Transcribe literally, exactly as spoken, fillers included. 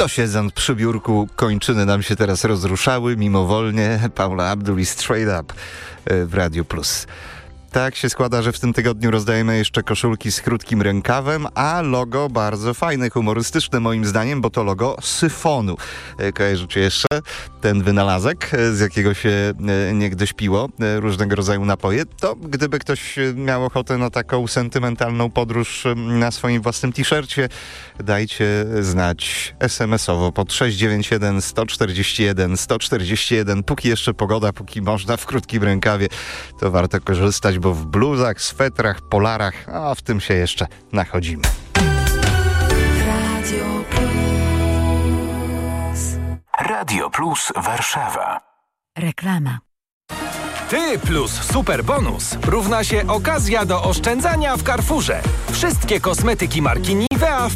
To siedząc przy biurku, kończyny nam się teraz rozruszały mimowolnie. Paula Abdul i Straight Up w Radio Plus. Tak się składa, że w tym tygodniu rozdajemy jeszcze koszulki z krótkim rękawem, a logo bardzo fajne, humorystyczne moim zdaniem, bo to logo syfonu. Kojarzycie jeszcze ten wynalazek, z jakiego się niegdyś piło różnego rodzaju napoje? To gdyby ktoś miał ochotę na taką sentymentalną podróż na swoim własnym t-shircie, dajcie znać es em esowo pod sześć dziewięć jeden sto czterdzieści jeden sto czterdzieści jeden. Póki jeszcze pogoda, póki można w krótkim rękawie, to warto korzystać, bo w bluzach, swetrach, polarach, a w tym się jeszcze nachodzimy. Radio Plus. Radio Plus Warszawa. Reklama. Ty plus super bonus równa się okazja do oszczędzania w Carrefourze. Wszystkie kosmetyki marki Nivea w